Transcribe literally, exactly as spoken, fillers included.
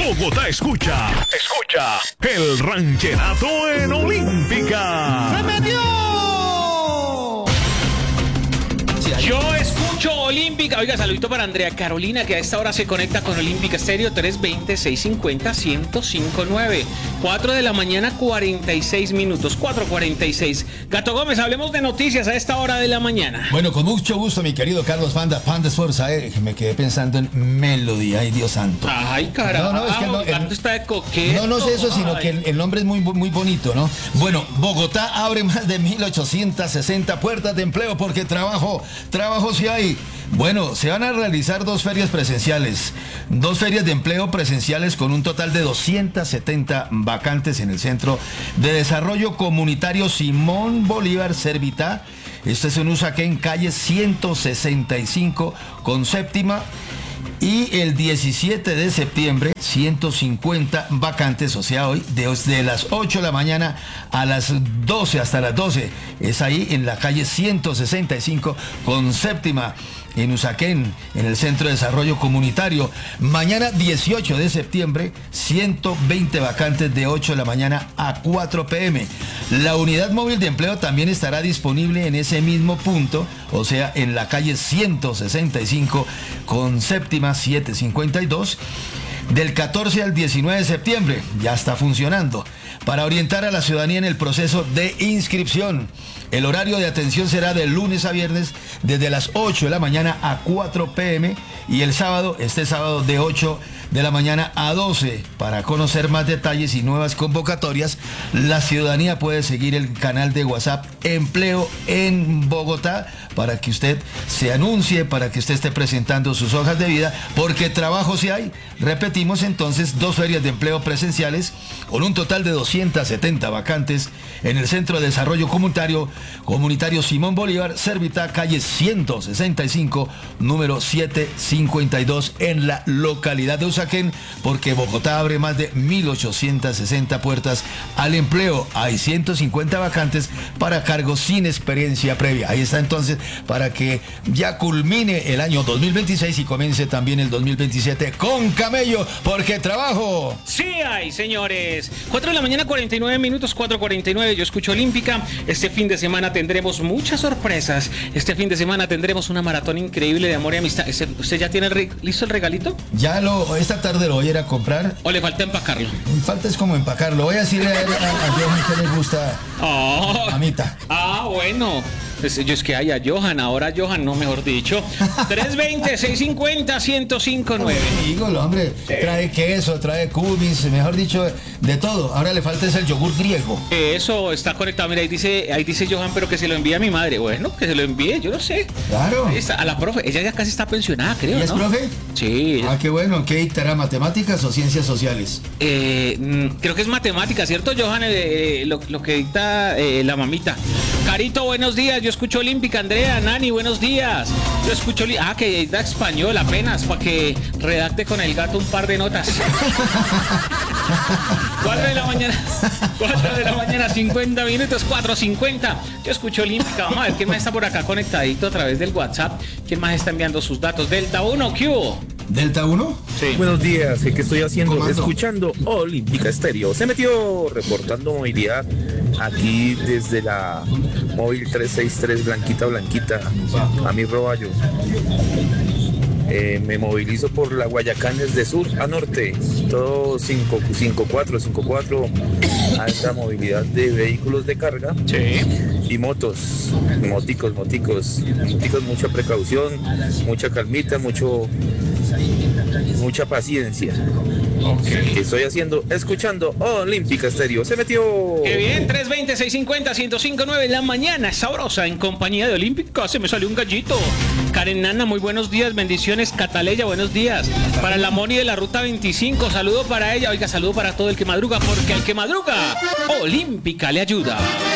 Bogotá escucha, escucha el rancherato en Olímpica. ¡Se metió! Yo escucho Olímpica. Oiga, saludito para Andrea Carolina, que a esta hora se conecta con Olímpica Estéreo. Tres veinte, seiscientos cincuenta, ciento cinco nueve. cuatro de la mañana, cuarenta y seis minutos. cuatro cuarenta y seis. Gato Gómez, hablemos de noticias a esta hora de la mañana. Bueno, con mucho gusto, mi querido Carlos Panda, Panda Sports. Eh, me quedé pensando en Melody. Ay, Dios santo. Ay, carajo. No, no, es que no, el gato el, está de coqueto. No, no es eso, sino Ay. que el, el nombre es muy, muy bonito, ¿no? Bueno, Bogotá abre más de mil ochocientas sesenta puertas de empleo porque trabajo, trabajo sí hay. Bueno, se van a realizar dos ferias presenciales, dos ferias de empleo presenciales con un total de doscientas setenta vacantes en el Centro de Desarrollo Comunitario Simón Bolívar Servitá. Este es en Usaquén, calle ciento sesenta y cinco con séptima. Y el diecisiete de septiembre, ciento cincuenta vacantes, o sea, hoy, desde las ocho de la mañana a las doce, hasta las doce. Es ahí en la calle ciento sesenta y cinco con séptima, en Usaquén, en el Centro de Desarrollo Comunitario. Mañana dieciocho de septiembre, ciento veinte vacantes de ocho de la mañana a cuatro pm. La unidad móvil de empleo también estará disponible en ese mismo punto, o sea, en la calle ciento sesenta y cinco con séptima, setecientos cincuenta y dos. Del catorce al diecinueve de septiembre, ya está funcionando, para orientar a la ciudadanía en el proceso de inscripción. El horario de atención será de lunes a viernes desde las ocho de la mañana a cuatro pm y el sábado, este sábado, de ocho de la mañana a doce. Para conocer más detalles y nuevas convocatorias, la ciudadanía puede seguir el canal de WhatsApp Empleo en Bogotá para que usted se anuncie, para que usted esté presentando sus hojas de vida, porque trabajo sí hay. Repetimos entonces, dos ferias de empleo presenciales con un total de doscientas setenta vacantes en el Centro de Desarrollo Comunitario Comunitario Simón Bolívar, Servitá, calle ciento sesenta y cinco, número setecientos cincuenta y dos, en la localidad de Usaquén, porque Bogotá abre más de mil ochocientas sesenta puertas al empleo. Hay ciento cincuenta vacantes para cargos sin experiencia previa. Ahí está entonces, para que ya culmine el año dos mil veintiséis y comience también el dos mil veintisiete con camello, porque trabajo Sí hay, señores. cuatro de la mañana, cuarenta y nueve minutos, cuatro cuarenta y nueve. Yo escucho Olímpica. Este fin de semana tendremos muchas sorpresas. Este fin de semana tendremos una maratón increíble de amor y amistad. ¿Usted ya tiene el re- listo el regalito? ya lo, esta tarde lo voy a ir a comprar. ¿O le falta empacarlo? Falta es como empacarlo. Voy a decirle a, a, a Johan que le gusta. Oh. Mamita. Ah, bueno. Pues yo es que hay a Johan, ahora Johan, no, mejor dicho. tres veinte, seiscientos cincuenta, ciento cinco nueve. Digo, el hombre trae queso, trae cubis, mejor dicho, de todo. Ahora le falta es el yogur griego. Eso está conectado. Mira, ahí dice, ahí dice Johan, pero que se lo envíe a mi madre. Bueno, que se lo envíe, yo no sé. Claro. Ahí está, a la profe. Ella ya casi está pensionada, creo, ¿Y es ¿no? profe? Sí. Ah, qué bueno. ¿Qué dictará? ¿Matemáticas o ciencias sociales? Eh, mm, creo que es matemática, ¿cierto, Johan? Eh, lo, lo que dicta eh, la mamita. Carito, buenos días. Yo escucho Olímpica. Andrea, Nani, buenos días. Yo escucho... Oli- Ah, que da español apenas, para que redacte con el gato un par de notas. cuatro de la mañana. cuatro de la mañana, cincuenta minutos, cuatro cincuenta. Yo escucho Olímpica. Vamos a ver quién más está por acá conectadito a través del WhatsApp. ¿Quién más está enviando sus datos? Delta uno, ¿qué hubo? ¿Delta uno? Sí. Buenos días, ¿qué estoy haciendo? Comando. Escuchando Olímpica Estéreo. Se metió reportando movilidad aquí desde la móvil trescientos sesenta y tres, Blanquita Blanquita, a mi Roballo. Eh, me movilizo por la Guayacanes de sur a norte, todo cinco cuatro cinco cuatro, alta movilidad de vehículos de carga Sí. y motos, moticos, moticos, moticos, mucha precaución, mucha calmita, mucho, mucha paciencia. Ok. ¿Qué estoy haciendo? Escuchando Olímpica Estéreo. Se metió. Qué bien, tres veinte, seiscientos cincuenta, ciento cinco nueve. La mañana es sabrosa en compañía de Olímpica. Se me salió un gallito. Karen Nana, muy buenos días. Bendiciones. Cataleya, buenos días. Para la Moni de la Ruta veinticinco, saludo para ella. Oiga, saludo para todo el que madruga, porque al que madruga, Olímpica le ayuda.